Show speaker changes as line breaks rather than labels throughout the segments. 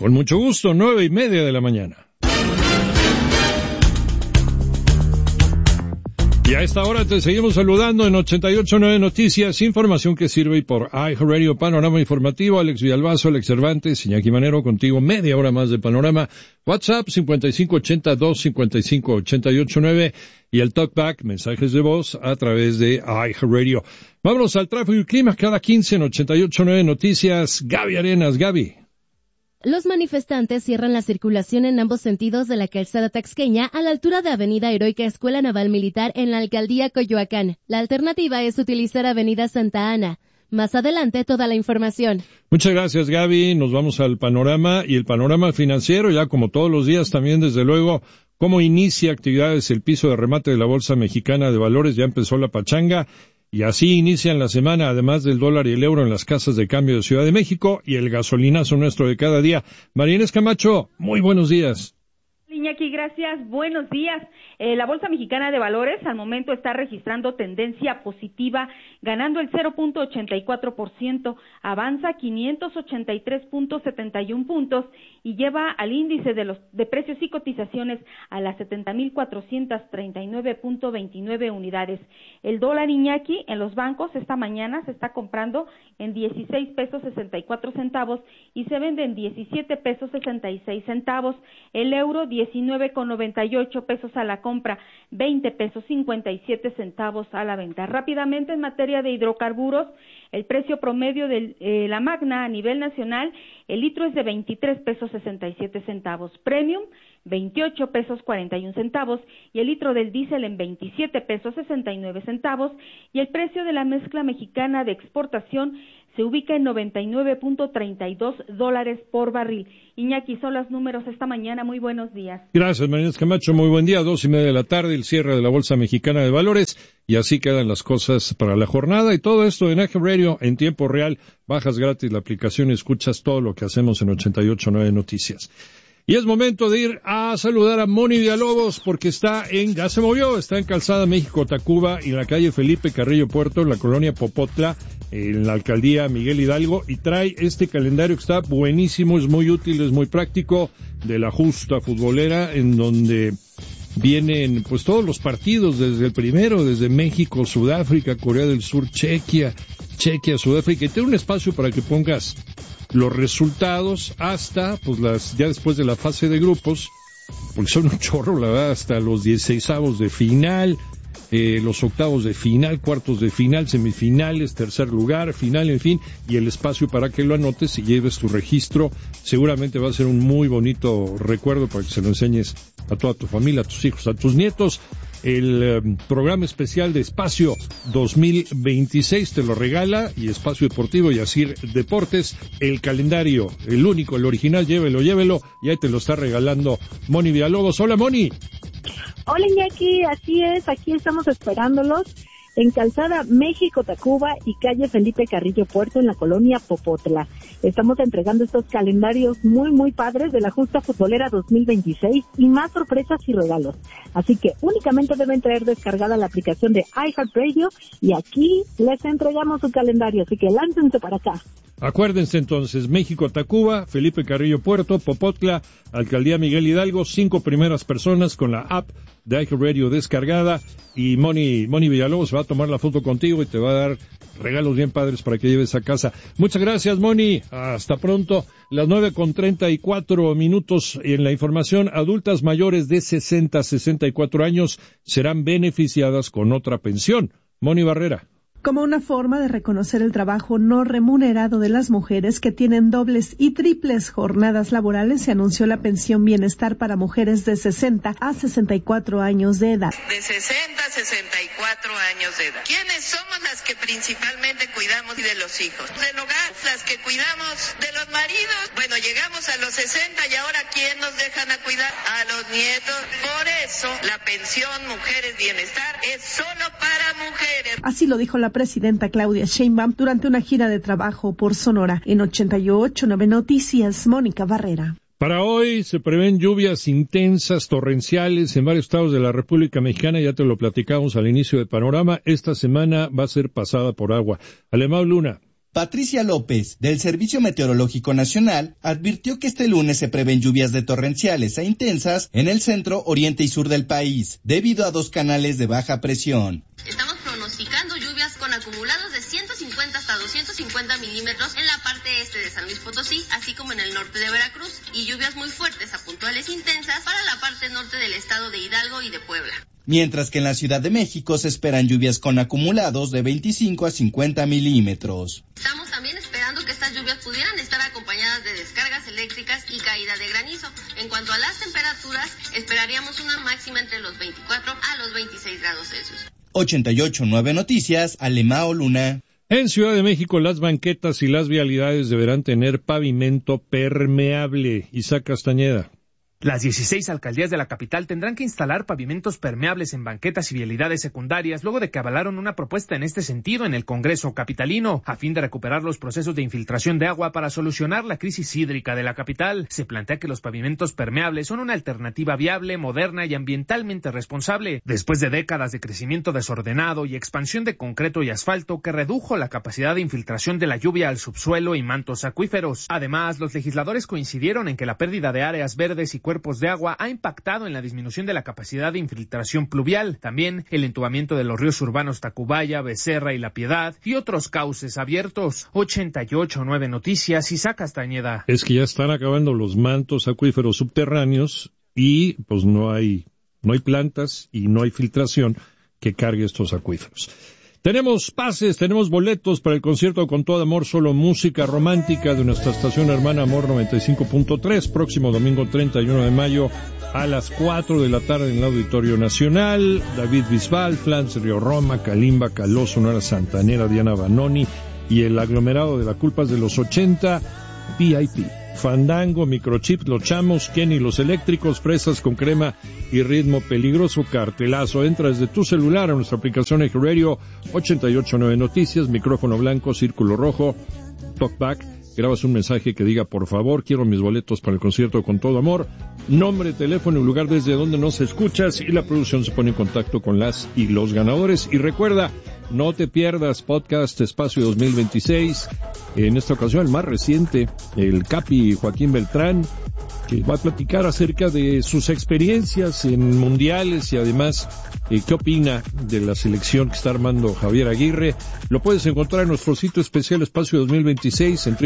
Con mucho gusto, 9:30 de la mañana. Y a esta hora te seguimos saludando en 88.9 Noticias, información que sirve y por iHeartRadio Panorama Informativo, Alex Villalbazo, Alex Cervantes, Iñaki Manero contigo, media hora más de Panorama, WhatsApp 5580-255-889 y el TalkBack, mensajes de voz a través de iHeartRadio. Vámonos al tráfico y clima cada 15 en 88.9 Noticias. Gaby Arenas, Gaby.
Los manifestantes cierran la circulación en ambos sentidos de la calzada taxqueña a la altura de Avenida Heroica Escuela Naval Militar en la alcaldía Coyoacán. La alternativa es utilizar Avenida Santa Ana. Más adelante toda la información.
Muchas gracias, Gaby. Nos vamos al panorama y el panorama financiero, ya como todos los días también, desde luego, cómo inicia actividades el piso de remate de la Bolsa Mexicana de Valores. Ya empezó la pachanga. Y así inician la semana, además del dólar y el euro en las casas de cambio de Ciudad de México y el gasolinazo nuestro de cada día. María Inés Camacho, muy buenos días.
Iñaki, gracias. Buenos días. La Bolsa Mexicana de Valores al momento está registrando tendencia positiva, ganando el 0.84%, avanza 583.71 puntos y lleva al índice de precios y cotizaciones a las 70,439.29 unidades. El dólar, Iñaki, en los bancos esta mañana se está comprando en 16 pesos 64 centavos y se vende en 17 pesos 66 centavos. El euro 19,98 pesos a la compra, 20 pesos 57 centavos a la venta. Rápidamente en materia de hidrocarburos, el precio promedio de la Magna a nivel nacional, el litro es de 23 pesos 67 centavos. Premium, 28 pesos 41 centavos y el litro del diésel en 27 pesos 69 centavos y el precio de la mezcla mexicana de exportación se ubica en $99.32 por barril. Iñaki, son los números esta mañana. Muy buenos días.
Gracias, María Inés Camacho. Muy buen día. 2:30 de la tarde, el cierre de la Bolsa Mexicana de Valores. Y así quedan las cosas para la jornada. Y todo esto en iHeartRadio en tiempo real. Bajas gratis la aplicación y escuchas todo lo que hacemos en 88.9 Noticias. Y es momento de ir a saludar a Moni Villalobos porque está en Calzada México-Tacuba y en la calle Felipe Carrillo Puerto, en la colonia Popotla, en la alcaldía Miguel Hidalgo, y trae este calendario que está buenísimo, es muy útil, es muy práctico, de la justa futbolera, en donde vienen pues todos los partidos desde el primero, desde México, Sudáfrica, Corea del Sur, Chequia, Sudáfrica, y tiene un espacio para que pongas los resultados hasta, pues ya después de la fase de grupos, porque son un chorro, la verdad, hasta los 16avos de final, los octavos de final, cuartos de final, semifinales, tercer lugar, final, en fin, y el espacio para que lo anotes y lleves tu registro. Seguramente va a ser un muy bonito recuerdo para que se lo enseñes a toda tu familia, a tus hijos, a tus nietos. El programa especial de Espacio 2026 te lo regala, y Espacio Deportivo y Asir Deportes, el calendario, el único, el original, llévelo, y ahí te lo está regalando Moni Villalobos. Hola, Moni.
Hola, Iñaki, así es, aquí estamos esperándolos en Calzada México-Tacuba y calle Felipe Carrillo Puerto en la colonia Popotla. Estamos entregando estos calendarios muy padres de la Justa Futbolera 2026 y más sorpresas y regalos. Así que únicamente deben traer descargada la aplicación de iHeartRadio y aquí les entregamos su calendario, así que láncense para acá.
Acuérdense entonces, México-Tacuba, Felipe Carrillo Puerto, Popotla, Alcaldía Miguel Hidalgo, 5 primeras personas con la app de iHeartRadio descargada, y Moni Villalobos se va a tomar la foto contigo y te va a dar regalos bien padres para que lleves a casa. Muchas gracias, Moni. Hasta pronto. Las 9:34 en la información. Adultas mayores de 60 a 64 años serán beneficiadas con otra pensión. Moni Barrera.
Como una forma de reconocer el trabajo no remunerado de las mujeres que tienen dobles y triples jornadas laborales, se anunció la pensión bienestar para mujeres de 60 a 64 años de edad.
De 60 a 64 años de edad. ¿Quiénes somos las que principalmente cuidamos de los hijos? Del hogar, las que cuidamos de los maridos. Bueno, llegamos a los 60 y ahora ¿quién nos dejan a cuidar? A los nietos. Por eso la pensión Mujeres Bienestar es solo para mujeres.
Así lo dijo la presidenta Claudia Sheinbaum durante una gira de trabajo por Sonora. En 88.9 Noticias, Mónica Barrera.
Para hoy se prevén lluvias intensas, torrenciales en varios estados de la República Mexicana. Ya te lo platicamos al inicio del panorama. Esta semana va a ser pasada por agua. Alemão Luna.
Patricia López, del Servicio Meteorológico Nacional, advirtió que este lunes se prevén lluvias de torrenciales e intensas en el centro, oriente y sur del país, debido a 2 canales de baja presión.
Estamos pronosticando lluvias con acumulados de 150 hasta 250 milímetros en la parte este de San Luis Potosí, así como en el norte de Veracruz, y lluvias muy fuertes a puntuales intensas para la parte norte del estado de Hidalgo y de Puebla.
Mientras que en la Ciudad de México se esperan lluvias con acumulados de 25 a 50 milímetros.
Estamos también esperando que estas lluvias pudieran estar acompañadas de descargas eléctricas y caída de granizo. En cuanto a las temperaturas, esperaríamos una máxima entre los 24 a los 26 grados Celsius.
88.9 Noticias, Alemao Luna.
En Ciudad de México, las banquetas y las vialidades deberán tener pavimento permeable. Isaac Castañeda.
Las 16 alcaldías de la capital tendrán que instalar pavimentos permeables en banquetas y vialidades secundarias luego de que avalaron una propuesta en este sentido en el Congreso capitalino, a fin de recuperar los procesos de infiltración de agua para solucionar la crisis hídrica de la capital. Se plantea que los pavimentos permeables son una alternativa viable, moderna y ambientalmente responsable, después de décadas de crecimiento desordenado y expansión de concreto y asfalto que redujo la capacidad de infiltración de la lluvia al subsuelo y mantos acuíferos. Además, los legisladores coincidieron en que la pérdida de áreas verdes y cuerpos de agua ha impactado en la disminución de la capacidad de infiltración pluvial. También el entubamiento de los ríos urbanos Tacubaya, Becerra y La Piedad y otros cauces abiertos. 88.9 Noticias, Isaac Castañeda.
Es que ya están acabando los mantos acuíferos subterráneos y pues no hay plantas y no hay filtración que cargue estos acuíferos. Tenemos pases, tenemos boletos para el concierto Con Todo Amor, Solo Música Romántica de nuestra estación hermana Amor 95.3, próximo domingo 31 de mayo a las 4 de la tarde en el Auditorio Nacional. David Bisbal, Flans Río Roma, Kalimba, Caló, Sonora Santanera, Diana Banoni y el aglomerado de la Culpas de los 80, VIP. Fandango, Microchip, Los Chamos, Kenny, Los Eléctricos, Fresas con Crema y Ritmo Peligroso, cartelazo. Entra desde tu celular a nuestra aplicación Eje Radio, 88.9 Noticias, micrófono blanco, círculo rojo, talkback, grabas un mensaje que diga, por favor, quiero mis boletos para el concierto Con Todo Amor, nombre, teléfono y lugar desde donde nos escuchas, y la producción se pone en contacto con las y los ganadores. Y recuerda, no te pierdas Podcast Espacio 2026, en esta ocasión el más reciente, el Capi Joaquín Beltrán, que va a platicar acerca de sus experiencias en mundiales y además qué opina de la selección que está armando Javier Aguirre. Lo puedes encontrar en nuestro sitio especial Espacio 2026 en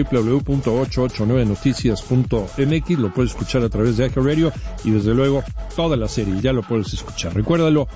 www.889noticias.mx. Lo puedes escuchar a través de Eje Radio y desde luego toda la serie ya lo puedes escuchar. Recuérdalo,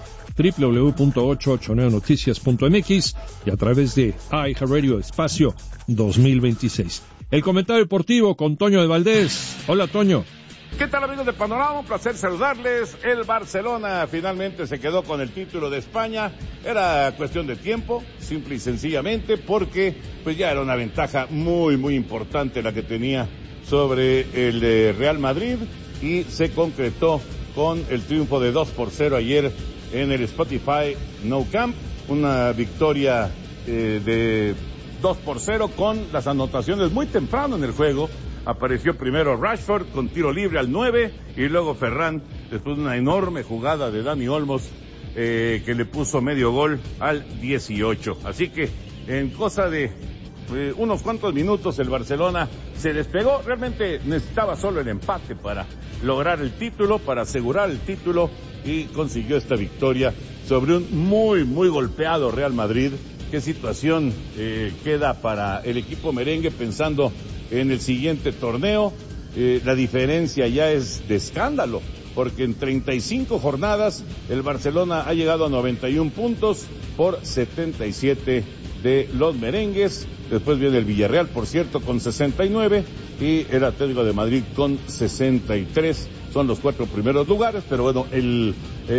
www.889noticias.mx y a través de Eje Radio Espacio 2026. El comentario deportivo con Toño de Valdés. Hola, Toño.
¿Qué tal, amigos de Panorama? Un placer saludarles. El Barcelona finalmente se quedó con el título de España. Era cuestión de tiempo, simple y sencillamente, porque pues ya era una ventaja muy, muy importante la que tenía sobre el Real Madrid, y se concretó con el triunfo de 2-0 ayer en el Spotify Nou Camp. Una victoria de 2-0 con las anotaciones muy temprano en el juego. Apareció primero Rashford con tiro libre al 9 y luego Ferran, después de una enorme jugada de Dani Olmos que le puso medio gol al 18. Así que en cosa de unos cuantos minutos el Barcelona se despegó. Realmente necesitaba solo el empate para lograr el título, para asegurar el título, y consiguió esta victoria sobre un muy, muy golpeado Real Madrid. ¿Qué situación queda para el equipo merengue pensando en el siguiente torneo? La diferencia ya es de escándalo, porque en 35 jornadas el Barcelona ha llegado a 91 puntos por 77 de los merengues. Después viene el Villarreal, por cierto, con 69, y el Atlético de Madrid con 63. Son los 4 primeros lugares, pero bueno, el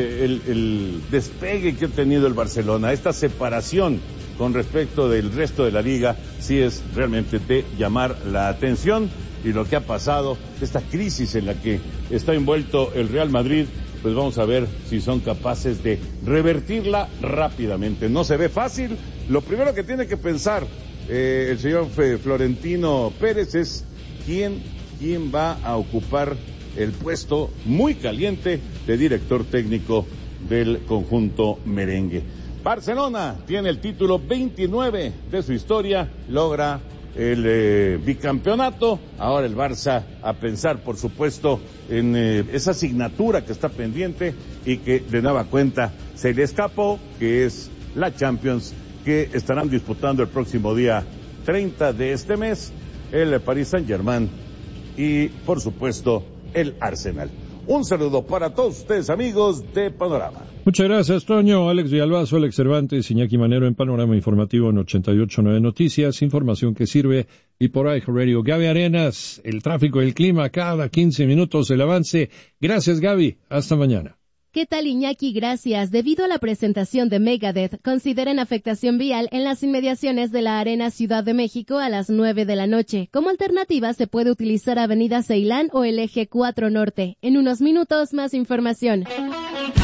despegue que ha tenido el Barcelona, esta separación con respecto del resto de la liga, sí es realmente de llamar la atención. Y lo que ha pasado, esta crisis en la que está envuelto el Real Madrid, pues vamos a ver si son capaces de revertirla rápidamente. No se ve fácil. Lo primero que tiene que pensar el señor Florentino Pérez es quién va a ocupar el puesto muy caliente de director técnico del conjunto merengue. Barcelona tiene el título 29 de su historia, logra el bicampeonato. Ahora el Barça a pensar, por supuesto, en esa asignatura que está pendiente y que de nueva cuenta se le escapó, que es la Champions, que estarán disputando el próximo día 30 de este mes el Paris Saint-Germain y, por supuesto, el Arsenal. Un saludo para todos ustedes, amigos de Panorama.
Muchas gracias, Toño. Alex Villalbazo, Alex Cervantes, Iñaki Manero en Panorama Informativo en 88.9 Noticias, información que sirve, y por iHeartRadio. Gaby Arenas, el tráfico y el clima cada 15 minutos, el avance. Gracias, Gaby. Hasta mañana.
¿Qué tal, Iñaki? Gracias. Debido a la presentación de Megadeth, consideren afectación vial en las inmediaciones de la Arena Ciudad de México a las 9 de la noche. Como alternativa, se puede utilizar Avenida Ceilán o el Eje 4 Norte. En unos minutos, más información.